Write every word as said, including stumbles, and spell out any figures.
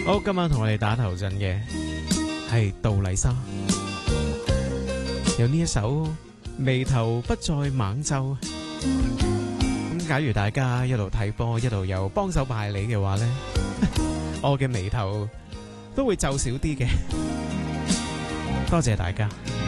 好，今晚同我哋打頭陣嘅係杜麗莎，有呢一首眉頭不再猛皺。咁假如大家一路睇波一路有幫手拜你嘅話呢，我嘅眉頭都會皺少啲嘅。多謝大家。